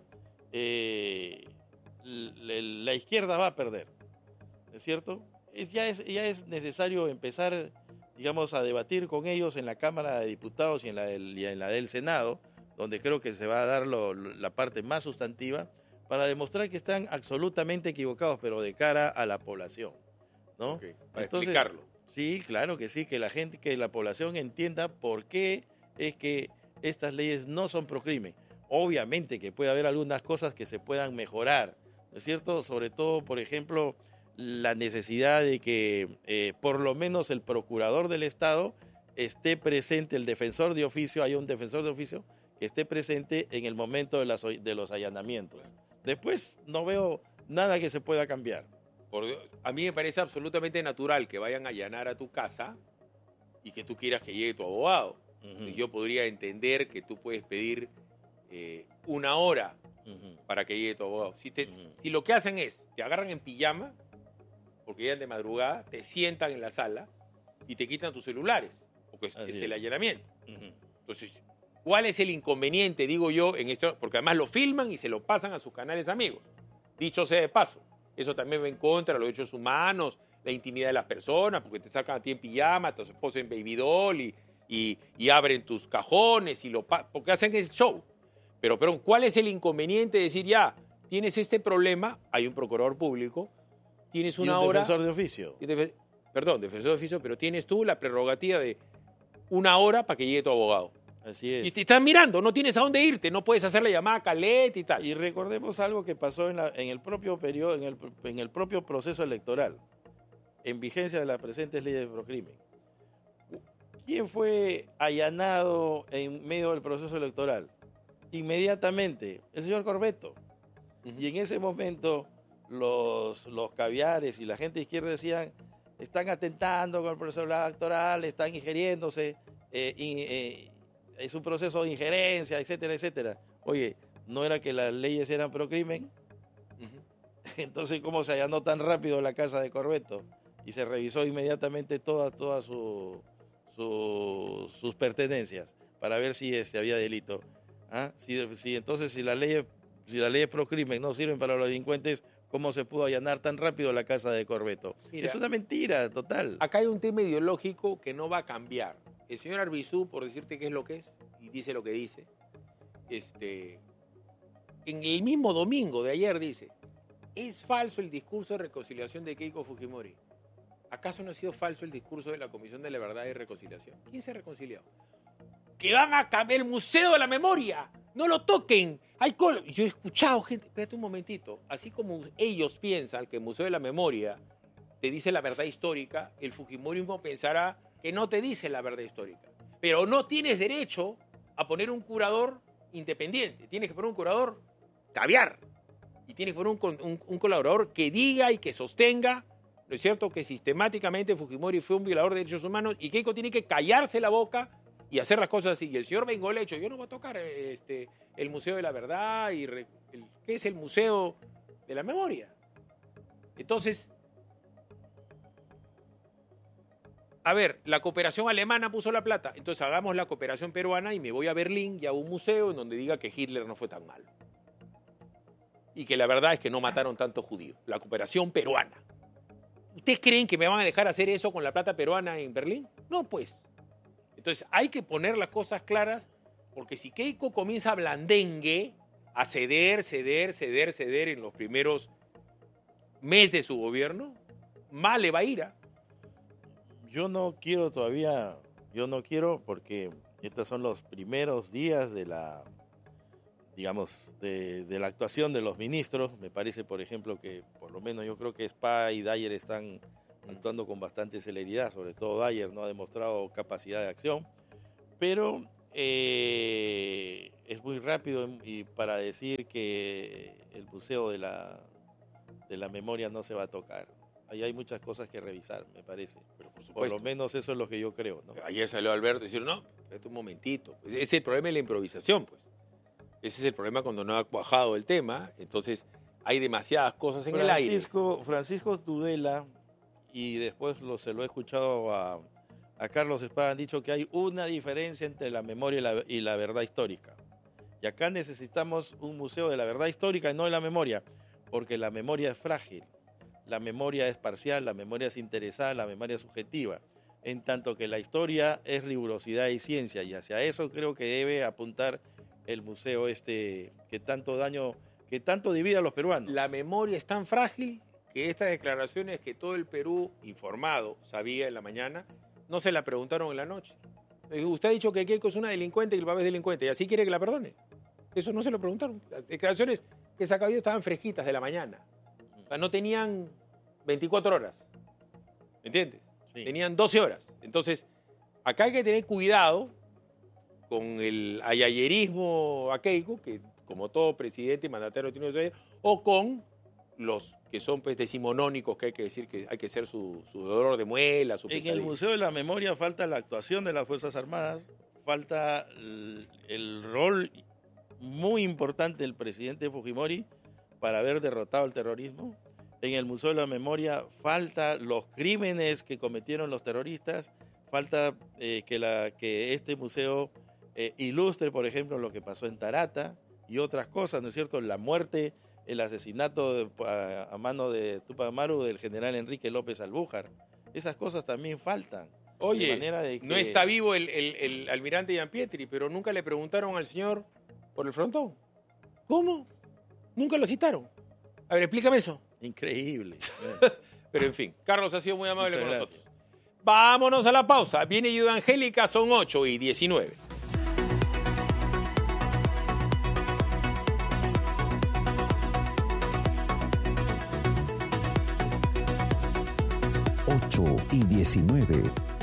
eh, la, la izquierda va a perder, ¿es cierto? Es, ya, es, ya es necesario empezar, digamos, a debatir con ellos en la Cámara de Diputados y en la del, y en la del Senado, donde creo que se va a dar lo, la parte más sustantiva, para demostrar que están absolutamente equivocados, pero de cara a la población, ¿no? Okay, para Entonces, explicarlo. Sí, claro que sí, que la gente, que la población entienda por qué es que estas leyes no son pro crimen. Obviamente que puede haber algunas cosas que se puedan mejorar, ¿no es cierto? Sobre todo, por ejemplo, la necesidad de que eh, por lo menos el procurador del Estado esté presente, el defensor de oficio, hay un defensor de oficio que esté presente en el momento de, las, de los allanamientos. Después no veo nada que se pueda cambiar. Por Dios, a mí me parece absolutamente natural que vayan a allanar a tu casa y que tú quieras que llegue tu abogado. Uh-huh. Yo podría entender que tú puedes pedir eh, una hora uh-huh. para que llegue tu abogado. Si, te, uh-huh. si lo que hacen es, te agarran en pijama, porque llegan de madrugada, te sientan en la sala y te quitan tus celulares, porque es, es el allanamiento. Uh-huh. Entonces, ¿cuál es el inconveniente, digo yo, en esto? Porque además lo filman y se lo pasan a sus canales amigos. Dicho sea de paso, eso también va en contra de los derechos humanos, la intimidad de las personas, porque te sacan a ti en pijama, te posen en baby doll y, y, y abren tus cajones, y lo porque hacen el show. Pero, pero, ¿cuál es el inconveniente de decir, ya, tienes este problema, hay un procurador público, tienes una hora... Y un defensor de oficio. Def, perdón, defensor de oficio, pero tienes tú la prerrogativa de una hora para que llegue tu abogado. Así es. Y te están mirando, no tienes a dónde irte, no puedes hacer la llamada a Caleta y tal. Y recordemos algo que pasó en, la, en el propio periodo, en el, en el propio proceso electoral, en vigencia de las presentes leyes de procrimen. ¿Quién fue allanado en medio del proceso electoral? Inmediatamente, el señor Corvetto. Uh-huh. Y en ese momento los, los caviares y la gente de izquierda decían, están atentando con el proceso electoral, están ingiriéndose, eh, y, eh, es un proceso de injerencia, etcétera, etcétera. Oye, ¿no era que las leyes eran pro crimen? Uh-huh. Entonces, ¿cómo se allanó tan rápido la casa de Corvetto? Y se revisó inmediatamente todas todas su, su, sus pertenencias para ver si este, había delito. ¿Ah? Si, si entonces, si las leyes si las leyes pro crimen no sirven para los delincuentes, ¿cómo se pudo allanar tan rápido la casa de Corvetto? Mira, es una mentira total. Acá hay un tema ideológico que no va a cambiar. El señor Arbizú, por decirte qué es lo que es, y dice lo que dice, este, en el mismo domingo de ayer dice, es falso el discurso de reconciliación de Keiko Fujimori. ¿Acaso no ha sido falso el discurso de la Comisión de la Verdad y Reconciliación? ¿Quién se ha reconciliado? Que van a cambiar el Museo de la Memoria, no lo toquen. Hay col- Yo he escuchado gente, espérate un momentito, así como ellos piensan que el Museo de la Memoria te dice la verdad histórica, el Fujimorismo pensará que no te dice la verdad histórica. Pero no tienes derecho a poner un curador independiente. Tienes que poner un curador caviar. Y tienes que poner un, un, un colaborador que diga y que sostenga, ¿no es cierto?, que sistemáticamente Fujimori fue un violador de derechos humanos y Keiko tiene que callarse la boca y hacer las cosas así. Y el señor Bengoa ha hecho, yo no voy a tocar este, el Museo de la Verdad y re, el, ¿qué es el Museo de la Memoria? Entonces, a ver, la cooperación alemana puso la plata, entonces hagamos la cooperación peruana y me voy a Berlín y a un museo en donde diga que Hitler no fue tan malo. Y que la verdad es que no mataron tantos judíos. La cooperación peruana. ¿Ustedes creen que me van a dejar hacer eso con la plata peruana en Berlín? No, pues. Entonces hay que poner las cosas claras, porque si Keiko comienza a blandengue, a ceder, ceder, ceder, ceder en los primeros meses de su gobierno, mal le va a ir. ¿eh? Yo no quiero todavía, yo no quiero porque estos son los primeros días de la, digamos, de, de la actuación de los ministros. Me parece, por ejemplo, que por lo menos yo creo que Spa y Dyer están actuando con bastante celeridad, sobre todo Dyer no ha demostrado capacidad de acción, pero eh, es muy rápido y para decir que el Museo de la, de la Memoria no se va a tocar. Ahí hay muchas cosas que revisar, me parece. Pero por supuesto. Por lo menos eso es lo que yo creo, ¿no? Ayer salió Alberto y decir, no, espérate un momentito. Ese es el problema de la improvisación, pues. Ese es el problema cuando no ha cuajado el tema. Entonces, hay demasiadas cosas en Francisco, el aire. Francisco Tudela, y después lo, se lo he escuchado a, a Carlos Espada, han dicho que hay una diferencia entre la memoria y la, y la verdad histórica. Y acá necesitamos un museo de la verdad histórica y no de la memoria, porque la memoria es frágil. La memoria es parcial, la memoria es interesada, la memoria es subjetiva, en tanto que la historia es rigurosidad y ciencia, y hacia eso creo que debe apuntar el museo este que tanto daño, que tanto divide a los peruanos. La memoria es tan frágil que estas declaraciones que todo el Perú informado sabía en la mañana, no se la preguntaron en la noche. Usted ha dicho que Keiko es una delincuente y que el papá es delincuente, y así quiere que la perdone. Eso no se lo preguntaron. Las declaraciones que sacaba yo estaban fresquitas de la mañana. O sea, no tenían veinticuatro horas, ¿me entiendes? Sí. Tenían doce horas. Entonces, acá hay que tener cuidado con el ayayerismo a Keiko, que como todo presidente y mandatario tiene que ser, o con los que son pues, decimonónicos, que hay que decir que hay que ser su, su dolor de muela, su pesadilla. En el Museo de la Memoria falta la actuación de las Fuerzas Armadas, falta el, el rol muy importante del presidente Fujimori para haber derrotado el terrorismo. En el Museo de la Memoria falta los crímenes que cometieron los terroristas, falta eh, que, la, que este museo eh, ilustre, por ejemplo, lo que pasó en Tarata y otras cosas, ¿no es cierto? La muerte, el asesinato de, a, a mano de Túpac Amaru del general Enrique López Albújar. Esas cosas también faltan. Oye, de manera de que... no está vivo el, el, el almirante Gianpietri, pero nunca le preguntaron al señor por el frontón. ¿Cómo? Nunca lo citaron. A ver, explícame eso. Increíble. Pero en fin, Carlos ha sido muy amable Muchas con gracias. nosotros. Vámonos a la pausa. Viene Ayuda Angélica, son ocho y diecinueve. ocho y diecinueve.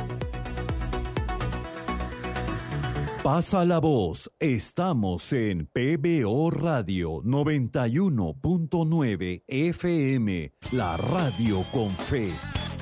Pasa la voz, estamos en P B O Radio noventa y uno punto nueve F M, la radio con fe.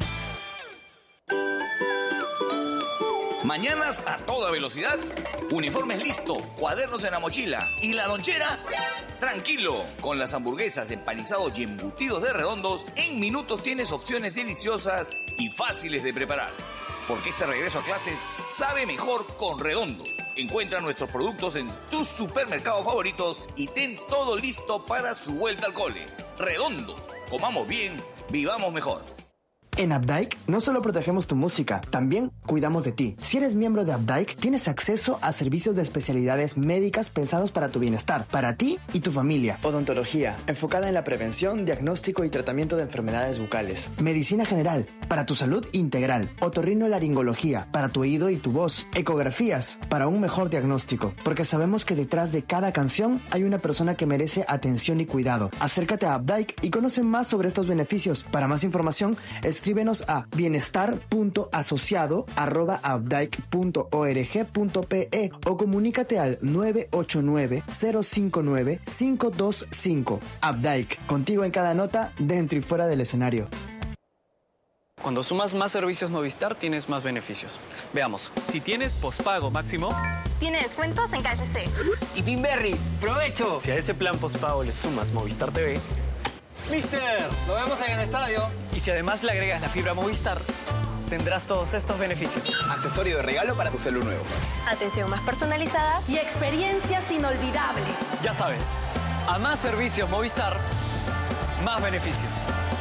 Mañanas a toda velocidad, uniformes listo, cuadernos en la mochila y la lonchera. Tranquilo, con las hamburguesas, empanizados y embutidos de Redondos, en minutos tienes opciones deliciosas y fáciles de preparar. Porque este regreso a clases sabe mejor con Redondos. Encuentra nuestros productos en tus supermercados favoritos y ten todo listo para su vuelta al cole. Redondos, comamos bien, vivamos mejor. En Updike no solo protegemos tu música, también cuidamos de ti. Si eres miembro de Updike, tienes acceso a servicios de especialidades médicas pensados para tu bienestar, para ti y tu familia. Odontología, enfocada en la prevención, diagnóstico y tratamiento de enfermedades bucales. Medicina general, para tu salud integral. Otorrinolaringología, para tu oído y tu voz. Ecografías, para un mejor diagnóstico. Porque sabemos que detrás de cada canción hay una persona que merece atención y cuidado. Acércate a Updike y conoce más sobre estos beneficios. Para más información, es escríbenos a bienestar punto asociado arroba updike punto org punto pe o comunícate al nueve ocho nueve, cero cinco nueve, cinco dos cinco. Updike, contigo en cada nota, dentro y fuera del escenario. Cuando sumas más servicios Movistar, tienes más beneficios. Veamos, si tienes pospago máximo... Tiene descuentos en K F C. Y Pinberry, ¡provecho! Si a ese plan pospago le sumas Movistar T V... Mister, nos vemos en el estadio. Y si además le agregas la fibra Movistar, tendrás todos estos beneficios. Accesorio de regalo para tu celu nuevo. Atención más personalizada y experiencias inolvidables. Ya sabes, a más servicios Movistar, más beneficios.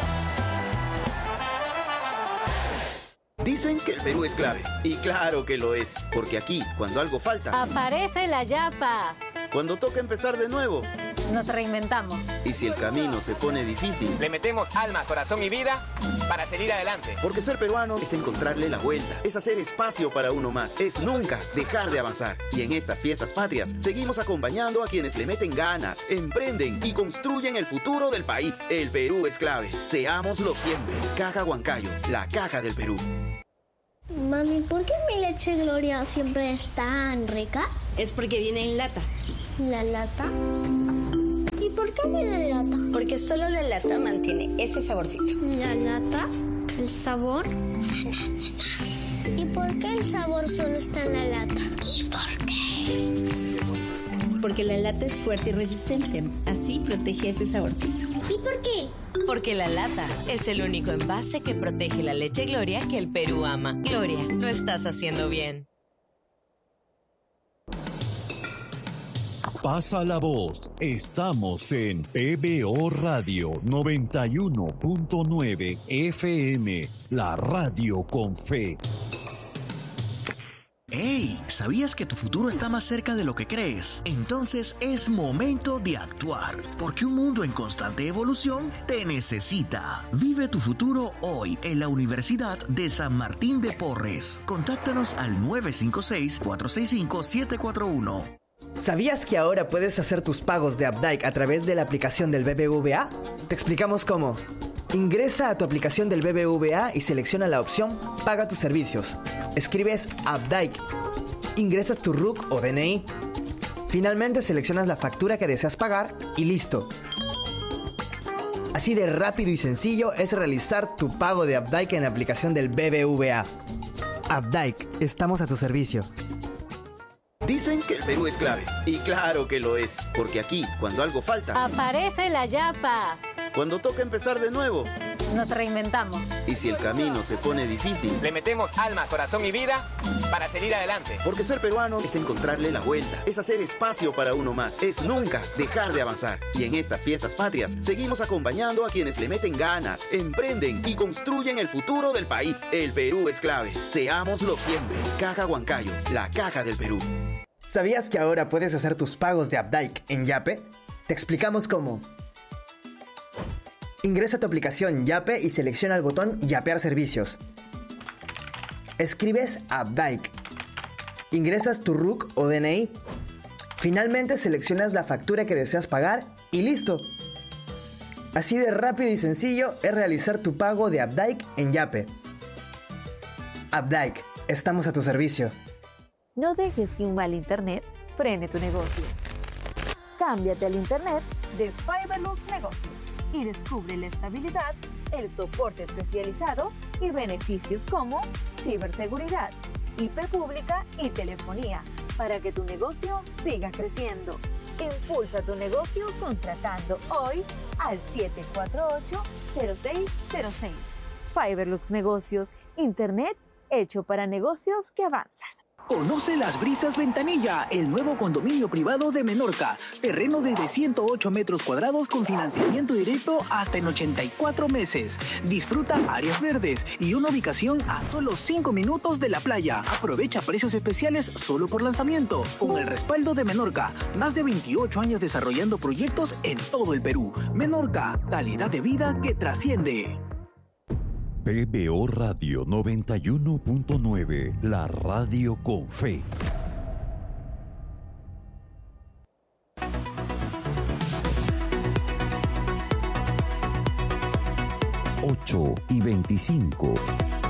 Dicen que el Perú es clave. Y claro que lo es. Porque aquí, cuando algo falta... Aparece la yapa. Cuando toca empezar de nuevo... Nos reinventamos. Y si el camino se pone difícil, le metemos alma, corazón y vida para salir adelante. Porque ser peruano es encontrarle la vuelta, es hacer espacio para uno más, es nunca dejar de avanzar. Y en estas fiestas patrias seguimos acompañando a quienes le meten ganas, emprenden y construyen el futuro del país. El Perú es clave. Seámoslo siempre. Caja Huancayo, la caja del Perú. Mami, ¿por qué mi leche Gloria siempre es tan rica? Es porque viene en lata. ¿La lata? ¿Y por qué viene en lata? Porque solo la lata mantiene ese saborcito. ¿La lata? ¿El sabor? ¿Y por qué el sabor solo está en la lata? ¿Y por qué? Porque la lata es fuerte y resistente. Así protege ese saborcito. ¿Y por qué? Porque la lata es el único envase que protege la leche Gloria que el Perú ama. Gloria, lo estás haciendo bien. Pasa la voz. Estamos en P B O Radio noventa y uno punto nueve F M, la radio con fe. ¡Hey! ¿Sabías que tu futuro está más cerca de lo que crees? Entonces es momento de actuar, porque un mundo en constante evolución te necesita. Vive tu futuro hoy en la Universidad de San Martín de Porres. Contáctanos al nueve cinco seis, cuatro seis cinco, siete cuatro uno. ¿Sabías que ahora puedes hacer tus pagos de Updike a través de la aplicación del B B V A? Te explicamos cómo. Ingresa a tu aplicación del B B V A y selecciona la opción Paga tus servicios. Escribes Updike. Ingresas tu R U C o D N I. Finalmente seleccionas la factura que deseas pagar y listo. Así de rápido y sencillo es realizar tu pago de Updike en la aplicación del B B V A. Updike, estamos a tu servicio. Dicen que el Perú es clave. Y claro que lo es. Porque aquí, cuando algo falta, Aparece la yapa. Cuando toca empezar de nuevo, nos reinventamos. Y si el camino se pone difícil, le metemos alma, corazón y vida para salir adelante. Porque ser peruano es encontrarle la vuelta, es hacer espacio para uno más, es nunca dejar de avanzar. Y en estas fiestas patrias seguimos acompañando a quienes le meten ganas, emprenden y construyen el futuro del país. El Perú es clave. Seámoslo siempre. Caja Huancayo, la caja del Perú. ¿Sabías que ahora puedes hacer tus pagos de Updike en Yape? Te explicamos cómo. Ingresa a tu aplicación Yape y selecciona el botón Yapear servicios. Escribes Updike. Ingresas tu R U C o D N I. Finalmente seleccionas la factura que deseas pagar y listo. Así de rápido y sencillo es realizar tu pago de Updike en Yape. Updike, estamos a tu servicio. No dejes que un mal internet frene tu negocio. Cámbiate al internet de Fiberlux Negocios y descubre la estabilidad, el soporte especializado y beneficios como ciberseguridad, I P pública y telefonía para que tu negocio siga creciendo. Impulsa tu negocio contratando hoy al siete cuatro ocho, cero seis cero seis. Fiberlux Negocios, internet hecho para negocios que avanzan. Conoce Las Brisas Ventanilla, el nuevo condominio privado de Menorca. Terreno desde ciento ocho metros cuadrados con financiamiento directo hasta en ochenta y cuatro meses. Disfruta áreas verdes y una ubicación a solo cinco minutos de la playa. Aprovecha precios especiales solo por lanzamiento. Con el respaldo de Menorca, más de veintiocho años desarrollando proyectos en todo el Perú. Menorca, calidad de vida que trasciende. P B O Radio noventa y uno punto nueve, la radio con fe. ocho y veinticinco.